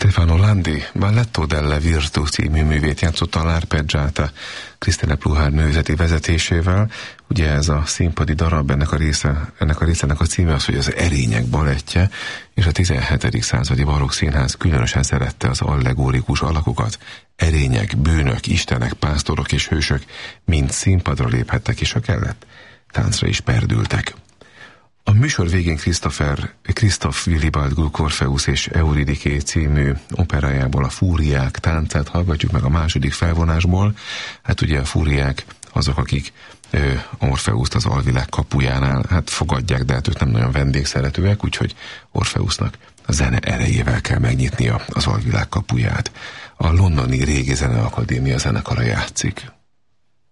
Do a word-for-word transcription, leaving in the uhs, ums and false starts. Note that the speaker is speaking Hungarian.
Stefano Landi Balletto delle Virtù című művét játszotta a l'Arpeggiata Krisztina Pluhár nőzeti vezetésével. Ugye ez a színpadi darab, ennek a része, ennek a részének a címe az, hogy az Erények balettje, és a tizenhetedik századi barokk színház különösen szerette az allegórikus alakokat. Erények, bűnök, istenek, pásztorok és hősök mind színpadra léphettek, és ha kellett, táncra is perdültek. A műsor végén Christopher, Christoph Willibald Gluck Orpheus és Euridiké című operájából a Fúriák táncát hallgatjuk meg a második felvonásból. Hát ugye a fúriák azok, akik ö, Orpheust az alvilág kapujánál hát fogadják, de hát ők nem nagyon vendégszeretőek, úgyhogy Orpheusnak a zene erejével kell megnyitnia az alvilág kapuját. A londoni Régi Zeneakadémia zenekara játszik.